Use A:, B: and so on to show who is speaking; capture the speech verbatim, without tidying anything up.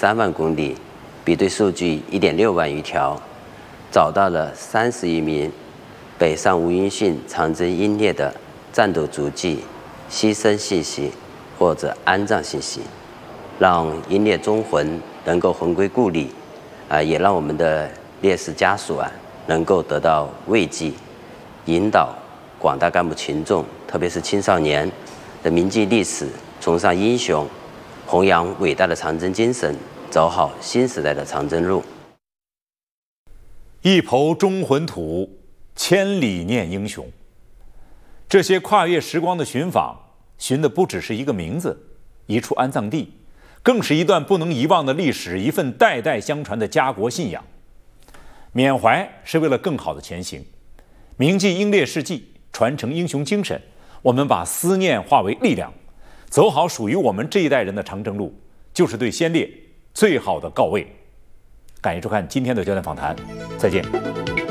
A: 三万公里，比对数据一点六万余条，找到了三十余名北上吴音讯长征英烈的战斗足迹、牺牲信息或者安葬信息，让英烈忠魂能够魂归故里，啊，也让我们的烈士家属啊能够得到慰藉，引导广大干部群众，特别是青少年的铭记历史，崇尚英雄，弘扬伟大的长征精神，走好新时代的长征路。
B: 一抔忠魂土，千里念英雄。这些跨越时光的寻访，寻的不只是一个名字、一处安葬地，更是一段不能遗忘的历史，一份代代相传的家国信仰。缅怀是为了更好的前行，铭记英烈事迹，传承英雄精神。我们把思念化为力量，走好属于我们这一代人的长征路，就是对先烈最好的告慰。感谢收看今天的焦点访谈，再见。